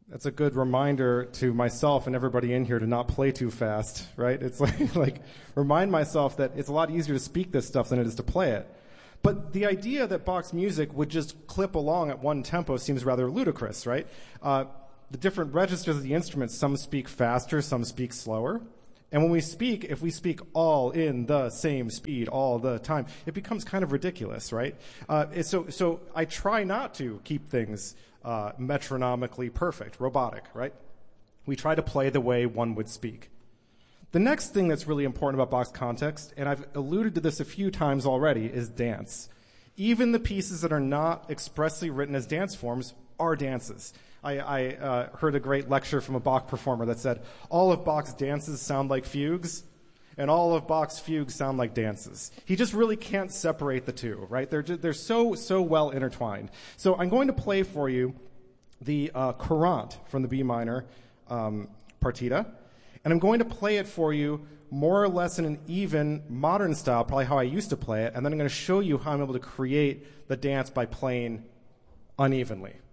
That's a good reminder to myself and everybody in here to not play too fast, right? It's like remind myself that it's a lot easier to speak this stuff than it is to play it. But the idea that Bach's music would just clip along at one tempo seems rather ludicrous, right? The different registers of the instruments, some speak faster, some speak slower. And when we speak, if we speak all in the same speed all the time, it becomes kind of ridiculous, right? So I try not to keep things metronomically perfect, robotic, right? We try to play the way one would speak. The next thing that's really important about Bach's context, and I've alluded to this a few times already, is dance. Even the pieces that are not expressly written as dance forms are dances. I heard a great lecture from a Bach performer that said, all of Bach's dances sound like fugues, and all of Bach's fugues sound like dances. He just really can't separate the two, right? They're so well intertwined. So I'm going to play for you the Courant from the B minor partita, and I'm going to play it for you more or less in an even modern style, probably how I used to play it, and then I'm going to show you how I'm able to create the dance by playing unevenly.